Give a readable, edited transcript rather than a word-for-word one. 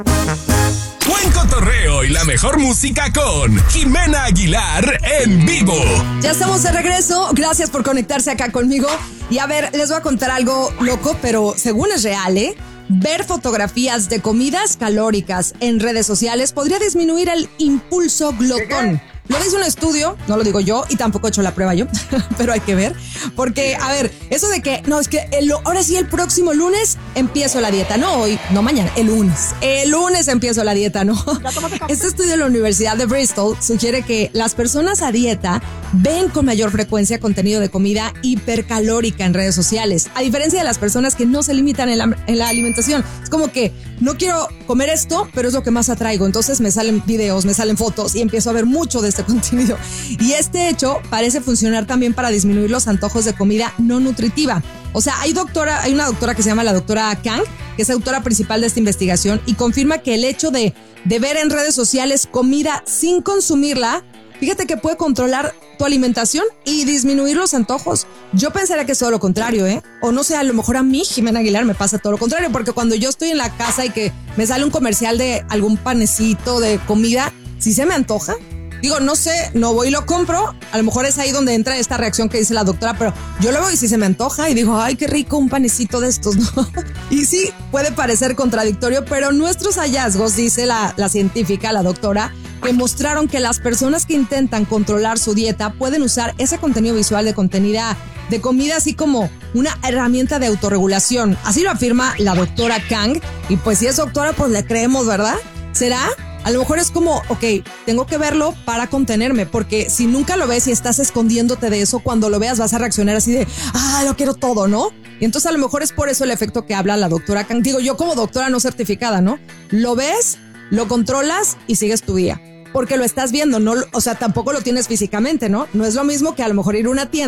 Buen cotorreo y la mejor música con Jimena Aguilar en vivo. Ya estamos de regreso. Gracias por conectarse acá conmigo. Y a ver, les voy a contar algo loco, pero según es real, ¿eh? Ver fotografías de comidas calóricas en redes sociales podría disminuir el impulso glotón. Lo dice un estudio, no lo digo yo y tampoco he hecho la prueba yo, pero hay que ver. Porque, a ver, eso de que, no, es que ahora sí el próximo lunes empiezo la dieta. No hoy, no mañana, el lunes. El lunes empiezo la dieta, ¿no? Este estudio de la Universidad de Bristol sugiere que las personas a dieta ven con mayor frecuencia contenido de comida hipercalórica en redes sociales, a diferencia de las personas que no se limitan en la alimentación. Es como que no quiero comer esto, pero es lo que más atraigo. Entonces me salen videos, me salen fotos y empiezo a ver mucho de este contenido. Y este hecho parece funcionar también para disminuir los antojos de comida no nutritiva. O sea, hay una doctora que se llama la doctora Kang, que es autora principal de esta investigación y confirma que el hecho de ver en redes sociales comida sin consumirla, fíjate que puede controlar tu alimentación y disminuir los antojos. Yo pensaría que es todo lo contrario, ¿eh? O no sé, a lo mejor a mí, Jimena Aguilar, me pasa todo lo contrario, porque cuando yo estoy en la casa y que me sale un comercial de algún panecito de comida, si se me antoja, digo, no sé, no voy y lo compro. A lo mejor es ahí donde entra esta reacción que dice la doctora, pero yo lo veo y si se me antoja y digo, ay, qué rico un panecito de estos, ¿no? Y sí, puede parecer contradictorio, pero nuestros hallazgos, dice la científica, la doctora, que mostraron que las personas que intentan controlar su dieta pueden usar ese contenido visual de comida así como una herramienta de autorregulación. Así lo afirma la doctora Kang. Y pues si es doctora, pues le creemos, ¿verdad? ¿Será? A lo mejor es como, ok, tengo que verlo para contenerme, porque si nunca lo ves y estás escondiéndote de eso, cuando lo veas vas a reaccionar así de, lo quiero todo, ¿no? Y entonces a lo mejor es por eso el efecto que habla la doctora Kang. Digo, yo como doctora no certificada, ¿no? Lo ves, lo controlas y sigues tu día. Porque lo estás viendo, no, o sea, tampoco lo tienes físicamente, ¿no? No es lo mismo que a lo mejor ir a una tienda